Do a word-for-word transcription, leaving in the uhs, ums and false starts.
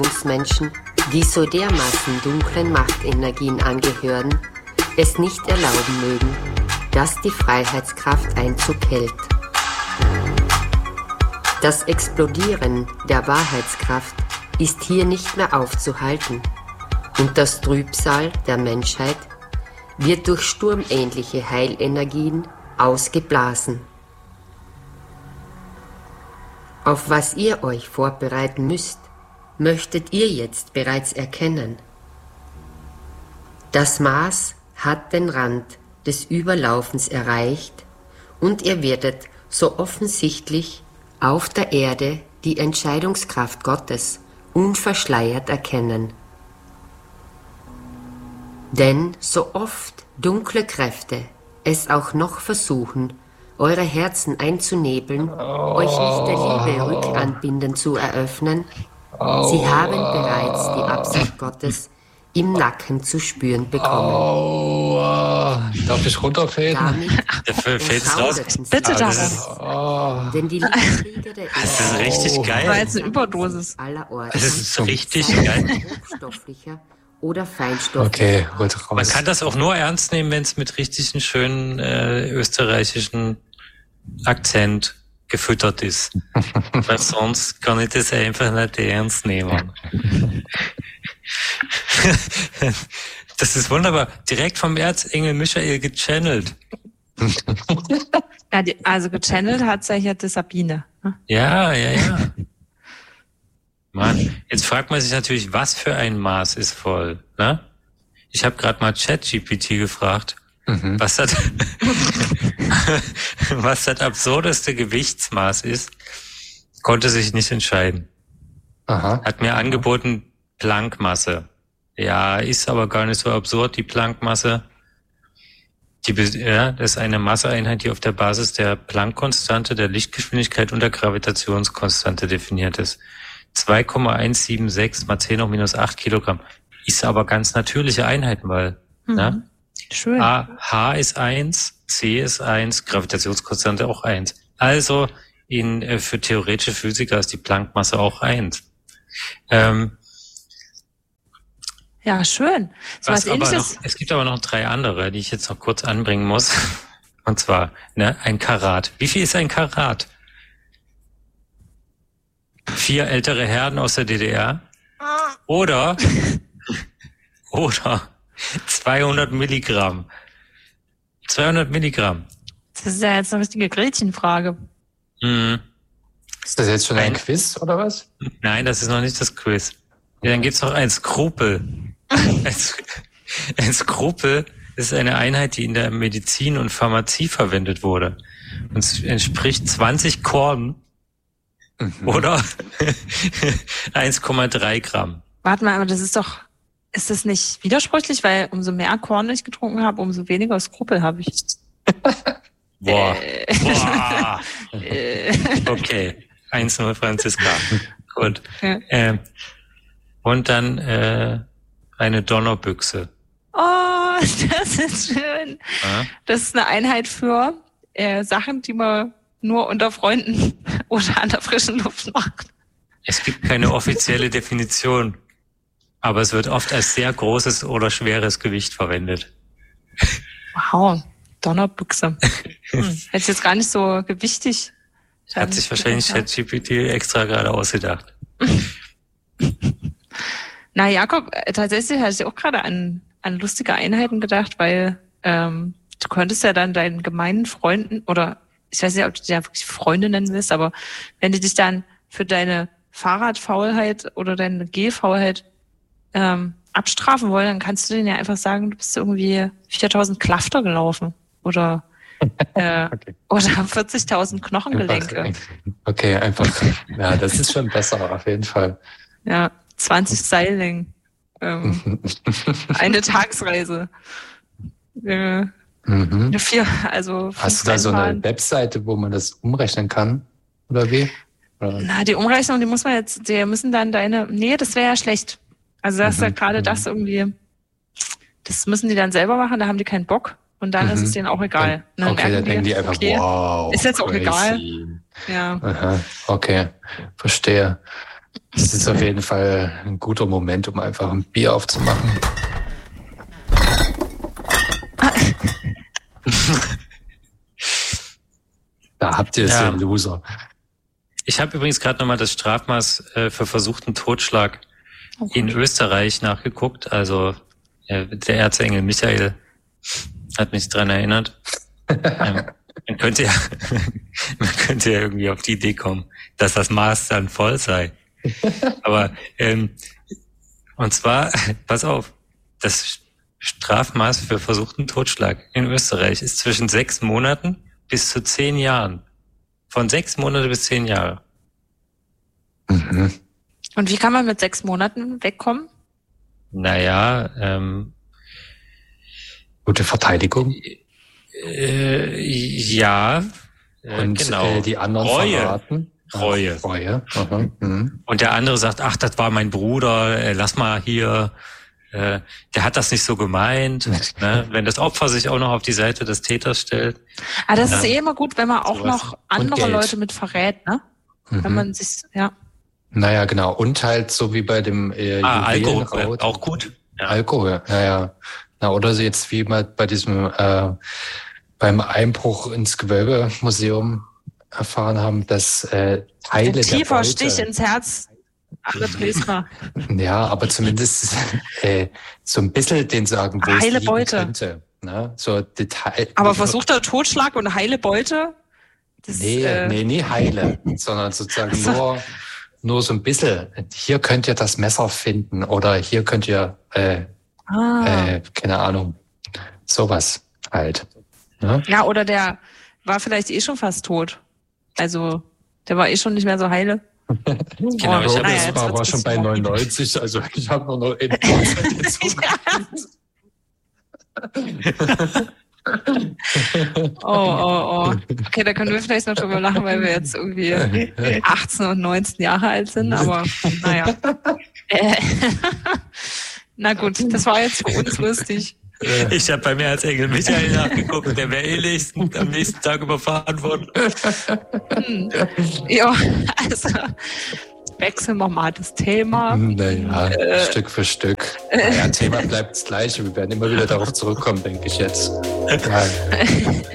Menschen, die so dermaßen dunklen Machtenergien angehören, es nicht erlauben mögen, dass die Freiheitskraft Einzug hält. Das Explodieren der Wahrheitskraft ist hier nicht mehr aufzuhalten und das Trübsal der Menschheit wird durch sturmähnliche Heilenergien ausgeblasen. Auf was ihr euch vorbereiten müsst, möchtet ihr jetzt bereits erkennen. Das Maß hat den Rand des Überlaufens erreicht und ihr werdet so offensichtlich auf der Erde die Entscheidungskraft Gottes unverschleiert erkennen. Denn so oft dunkle Kräfte es auch noch versuchen, eure Herzen einzunebeln, oh. euch nicht der Liebe Rückanbinden zu eröffnen, oh. sie haben bereits die Absicht Gottes im Nacken zu spüren bekommen. Oh. Darf ich runterfäden? Dafür fällt es raus. Bitte ah, das. Oh. Denn die Liebeskrieger der das ist richtig oh. geil. Das war jetzt eine Überdosis. Das ist richtig geil. Hochstofflicher oder feinstofflicher. Okay, gut raus. Man kann das auch nur ernst nehmen, wenn es mit richtigen schönen äh, österreichischen Akzent gefüttert ist. Weil sonst kann ich das einfach nicht ernst nehmen. Das ist wunderbar. Direkt vom Erzengel Michael gechannelt. Ja, die, also gechannelt hat sich ja die Sabine. Ne? Ja, ja, ja. Mann, jetzt fragt man sich natürlich, was für ein Maß ist voll, ne? Ich habe gerade mal ChatGPT gefragt, mhm. was das, was das absurdeste Gewichtsmaß ist, konnte sich nicht entscheiden. Aha. Hat mir angeboten Planckmasse. Ja, ist aber gar nicht so absurd, die Planckmasse. Die, ja, das ist eine Masseeinheit, die auf der Basis der Planck-Konstante, der Lichtgeschwindigkeit und der Gravitationskonstante definiert ist. zwei Komma eins sieben sechs mal zehn hoch minus acht Kilogramm. Ist aber ganz natürliche Einheiten, weil hm. ne? Schön. A, H ist eins, C ist eins, Gravitationskonstante auch eins. Also in äh, für theoretische Physiker ist die Planck-Masse auch eins. Ähm, ja, schön. So was was aber Ähnliches. noch, es gibt aber noch drei andere, die ich jetzt noch kurz anbringen muss. Und zwar ne, ein Karat. Wie viel ist ein Karat? Vier ältere Herren aus der D D R oder oder zweihundert Milligramm. zweihundert Milligramm. Das ist ja jetzt eine richtige Gretchenfrage. Mhm. Ist das jetzt schon ein, ein Quiz oder was? Nein, das ist noch nicht das Quiz. Ja, dann gibt's noch ein Skrupel. ein, ein Skrupel ist eine Einheit, die in der Medizin und Pharmazie verwendet wurde. Und es entspricht zwanzig Korn. Mhm. Oder eins Komma drei Gramm. Warte mal, aber das ist doch, ist das nicht widersprüchlich, weil umso mehr Korn ich getrunken habe, umso weniger Skrupel habe ich. Boah. Äh. Boah. Okay. eins null Franziska. Gut. Ja. Ähm, und dann äh, eine Donnerbüchse. Oh, das ist schön. Ja? Das ist eine Einheit für äh, Sachen, die man nur unter Freunden oder an der frischen Luft macht. Es gibt keine offizielle Definition, aber es wird oft als sehr großes oder schweres Gewicht verwendet. Wow, Donnerbüchse. Hm, hätte ich jetzt gar nicht so gewichtig. Hat sich wahrscheinlich ChatGPT extra gerade ausgedacht. Na, Jakob, tatsächlich hatte ich auch gerade an, an lustige Einheiten gedacht, weil ähm, du könntest ja dann deinen gemeinen Freunden oder ich weiß nicht, ob du dich ja wirklich Freunde nennen willst, aber wenn du dich dann für deine Fahrradfaulheit oder deine Gehfaulheit ähm, abstrafen wollen, dann kannst du denen ja einfach sagen, du bist irgendwie viertausend Klafter gelaufen oder äh, okay. oder vierzigtausend Knochengelenke. Okay, einfach. Ja, das ist schon besser, auf jeden Fall. Ja, zwanzig Seillängen. Ähm, eine Tagesreise. Äh, Mhm. Vier, also hast du da so eine Webseite, wo man das umrechnen kann? Oder wie? Oder? Na, die Umrechnung, die muss man jetzt, die müssen dann deine, nee, das wäre ja schlecht. Also das ist ja gerade mhm. das irgendwie, das müssen die dann selber machen, da haben die keinen Bock und dann mhm. ist es denen auch egal. Dann, okay, dann denken die einfach, okay, wow. Ist jetzt auch crazy. egal. Ja. Aha, okay, verstehe. Das ist auf jeden Fall ein guter Moment, um einfach ein Bier aufzumachen. Da habt ihr es, Ja. den Loser. Ich habe übrigens gerade nochmal das Strafmaß äh, für versuchten Totschlag Oh Gott. in Österreich nachgeguckt. Also äh, der Erzengel Michael hat mich dran erinnert. ähm, man könnte ja, man könnte ja irgendwie auf die Idee kommen, dass das Maß dann voll sei. Aber ähm, und zwar, pass auf, das Strafmaß für versuchten Totschlag in Österreich ist zwischen sechs Monaten bis zu zehn Jahren. Von sechs Monate bis zehn Jahre. Mhm. Und wie kann man mit sechs Monaten wegkommen? Naja, ähm, Gute Verteidigung. äh, ja, äh, Und genau. äh, die anderen Reue. verraten. Reue. Ach, Reue. Aha. Mhm. Und der andere sagt, ach, das war mein Bruder, äh, lass mal hier, äh, der hat das nicht so gemeint. Ne? Wenn das Opfer sich auch noch auf die Seite des Täters stellt. Ah, das Ja. ist eh immer gut, wenn man auch Sowas. noch andere Geld. Leute mit verrät, ne? Wenn Mhm. man sich, ja. Naja, genau. Und halt so wie bei dem äh, Ah, Alkohol, Juwelenraub. auch gut. Ja. Alkohol, ja, ja. Na, oder so jetzt wie mal bei diesem, äh, beim Einbruch ins Gewölbemuseum erfahren haben, dass äh, Teile Ein der tiefer Beute, Stich ins Herz aller Dresdner. ja, aber zumindest äh, so ein bisschen den sagen, wo es Heile liegen Beute. könnte. Ne? So Detail. Aber versuchter Totschlag und heile Beute? Das, Nee, äh, nee, nie heile, sondern sozusagen nur, nur so ein bisschen. Hier könnt ihr das Messer finden oder hier könnt ihr, äh, ah. äh, keine Ahnung, sowas halt. Ne? Ja, oder der war vielleicht eh schon fast tot. Also, der war eh schon nicht mehr so heile. Genau, ich Oh, hab naja, das jetzt war, wird's war ein schon bei bisschen morbid. neunundneunzig, also ich habe nur noch ein Prozent Oh, oh, oh. Okay, da können wir vielleicht noch drüber lachen, weil wir jetzt irgendwie achtzehn und neunzehn Jahre alt sind, aber naja. Äh, Na gut, das war jetzt für uns lustig. Ich habe bei mir als Engel Michael nachgeguckt, der wäre eh nächsten, am nächsten Tag überfahren worden. Hm. Ja, also wechseln wir mal das Thema. Naja, Äh. Stück für Stück. Naja, Thema bleibt das gleiche. Wir werden immer wieder darauf zurückkommen, denke ich jetzt. Ja.